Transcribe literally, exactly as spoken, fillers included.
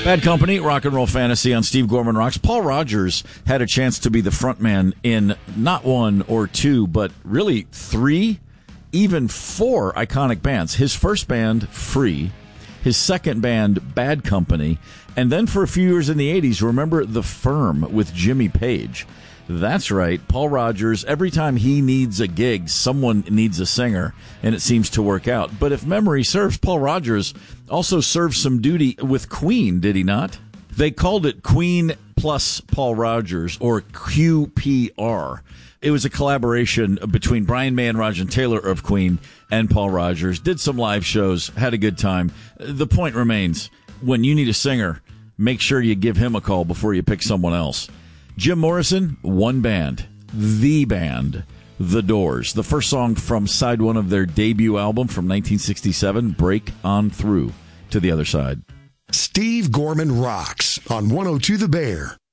Bad Company, Rock and Roll Fantasy on Steve Gorman Rocks. Paul Rogers had a chance to be the frontman in not one or two, but really three, even four iconic bands. His first band, Free. His second band, Bad Company. And then for a few years in the eighties, remember The Firm with Jimmy Page. That's right. Paul Rogers, every time he needs a gig, someone needs a singer, and it seems to work out. But if memory serves, Paul Rogers also served some duty with Queen, did he not? They called it Queen plus Paul Rogers, or Q P R. It was a collaboration between Brian May and Roger Taylor of Queen and Paul Rogers. Did some live shows, had a good time. The point remains, when you need a singer, make sure you give him a call before you pick someone else. Jim Morrison, one band, the band, The Doors. The first song from side one of their debut album from nineteen sixty-seven, Break On Through to the Other Side. Steve Gorman Rocks on one oh two The Bear.